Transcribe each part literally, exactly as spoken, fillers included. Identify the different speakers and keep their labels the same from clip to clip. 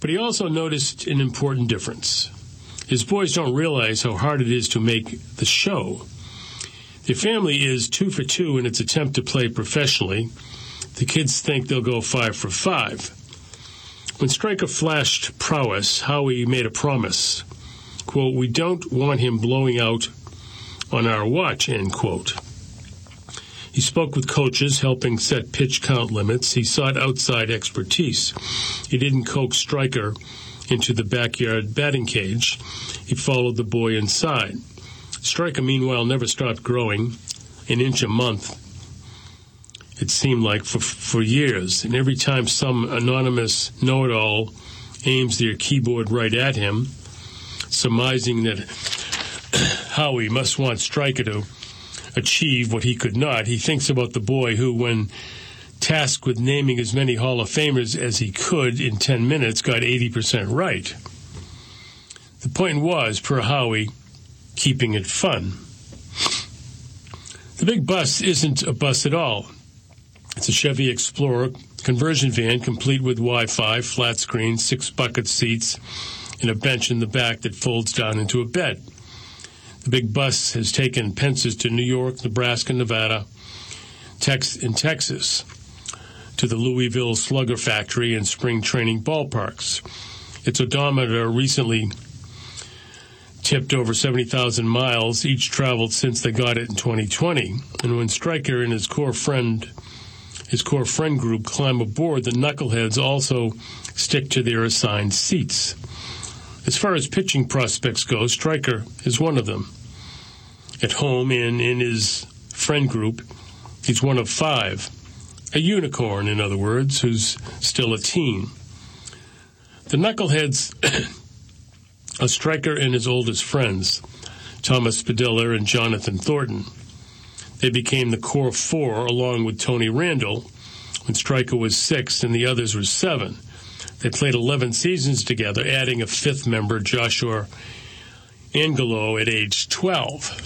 Speaker 1: But he also noticed an important difference. His boys don't realize how hard it is to make the show. Their family is two for two in its attempt to play professionally. The kids think they'll go five for five. When Striker flashed prowess, Howie made a promise. Quote, "We don't want him blowing out on our watch," end quote. He spoke with coaches, helping set pitch count limits. He sought outside expertise. He didn't coax Striker into the backyard batting cage. He followed the boy inside. Striker, meanwhile, never stopped growing, an inch a month, it seemed like, for for years. And every time some anonymous know-it-all aims their keyboard right at him, surmising that Howie must want Striker to achieve what he could not, he thinks about the boy who, when tasked with naming as many Hall of Famers as he could in ten minutes, got eighty percent right. The point was, per Howie, keeping it fun. The big bus isn't a bus at all. It's a Chevy Explorer conversion van complete with Wi-Fi, flat screen, six bucket seats, and a bench in the back that folds down into a bed. The big bus has taken Pences to New York, Nebraska, Nevada, Tex- and Texas, to the Louisville Slugger Factory and spring training ballparks. Its odometer recently tipped over seventy thousand miles, each traveled since they got it in twenty twenty. And when Striker and his core friend, his core friend group climb aboard, the knuckleheads also stick to their assigned seats. As far as pitching prospects go, Striker is one of them. At home and in his friend group, he's one of five. A unicorn, in other words, who's still a teen. The knuckleheads are Striker and his oldest friends, Thomas Padilla and Jonathan Thornton. They became the core four along with Tony Randall when Striker was six and the others were seven. They played eleven seasons together, adding a fifth member, Joshua Angelo, at age twelve.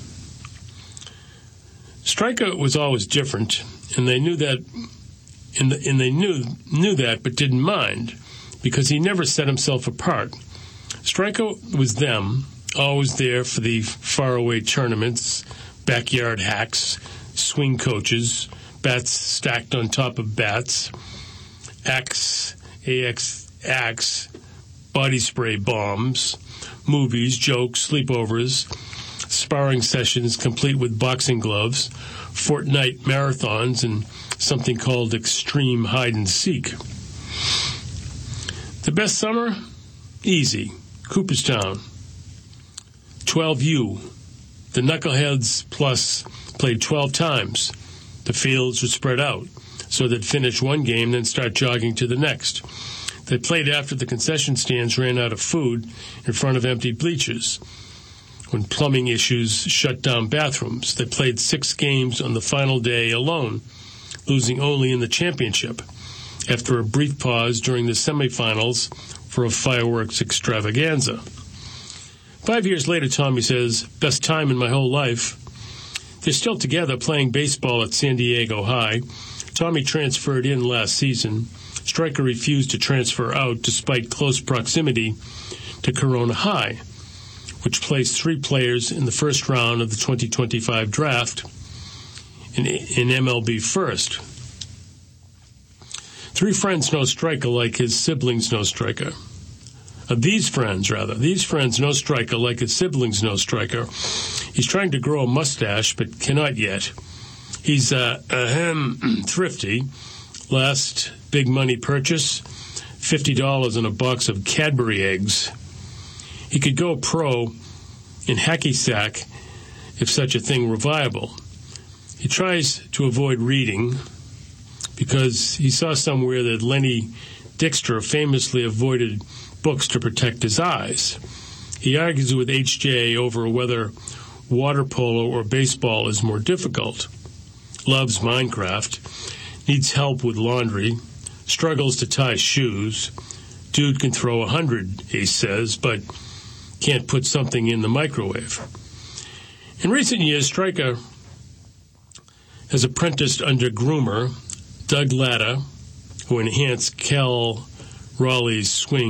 Speaker 1: Striker was always different, and they knew that, and, the, and they knew knew that, but didn't mind, because he never set himself apart. Striker was them, always there for the faraway tournaments, backyard hacks, swing coaches, bats stacked on top of bats, axe, A X, axe, body spray bombs, movies, jokes, sleepovers, sparring sessions complete with boxing gloves, fortnight marathons, and something called extreme hide-and-seek. The best summer? Easy. Cooperstown. twelve U. The Knuckleheads Plus played twelve times. The fields were spread out, so they'd finish one game, then start jogging to the next. They played after the concession stands ran out of food in front of empty bleachers, when plumbing issues shut down bathrooms. They played six games on the final day alone, losing only in the championship, after a brief pause during the semifinals for a fireworks extravaganza. Five years later, Tommy says, best time in my whole life. They're still together playing baseball at San Diego High. Tommy transferred in last season. Striker refused to transfer out despite close proximity to Corona High, which placed three players in the first round of the twenty twenty-five draft in, in M L B First. Three friends know Striker like his siblings know Striker. Uh, these friends, rather. These friends know Striker like his siblings know Striker. He's trying to grow a mustache, but cannot yet. He's uh, ahem, thrifty. Last big money purchase, fifty dollars on a box of Cadbury eggs. He could go pro in hacky sack if such a thing were viable. He tries to avoid reading because he saw somewhere that Lenny Dykstra famously avoided books to protect his eyes. He argues with H J over whether water polo or baseball is more difficult. Loves Minecraft. Needs help with laundry. Struggles to tie shoes. Dude can throw a hundred, Ace says, but can't put something in the microwave. In recent years, Striker has apprenticed under groomer Doug Latta, who enhanced Cal Raleigh's swing